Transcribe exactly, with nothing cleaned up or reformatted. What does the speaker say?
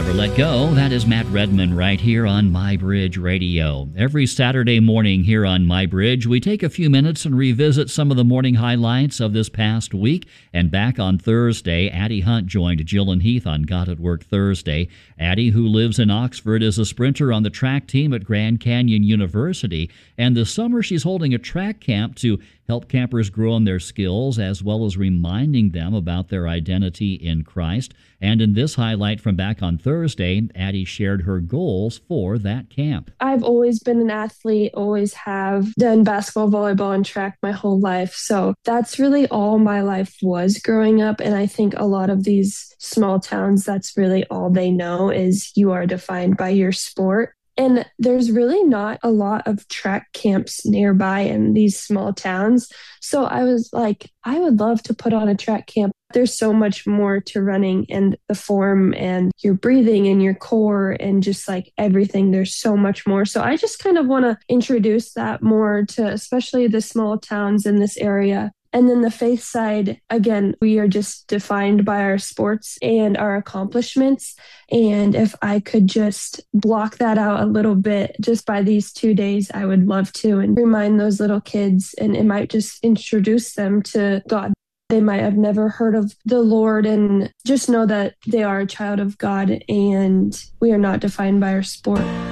Never Let Go. That is Matt Redman right here on My Bridge Radio. Every Saturday morning here on My Bridge, we take a few minutes and revisit some of the morning highlights of this past week. And back on Thursday, Addie Hunt joined Jill and Heath on God at Work Thursday. Addie, who lives in Oxford, is a sprinter on the track team at Grand Canyon University. And this summer, she's holding a track camp to help campers grow in their skills, as well as reminding them about their identity in Christ. And in this highlight from back on Thursday, Addie shared her goals for that camp. I've always been an athlete, always have done basketball, volleyball, and track my whole life. So that's really all my life was growing up. And I think a lot of these small towns, that's really all they know is you are defined by your sport. And there's really not a lot of track camps nearby in these small towns. So I was like, I would love to put on a track camp. There's so much more to running and the form and your breathing and your core and just like everything. There's so much more. So I just kind of want to introduce that more to especially the small towns in this area. And then the faith side, again, we are just defined by our sports and our accomplishments. And if I could just block that out a little bit just by these two days, I would love to and remind those little kids, and it might just introduce them to God. They might have never heard of the Lord and just know that they are a child of God and we are not defined by our sport.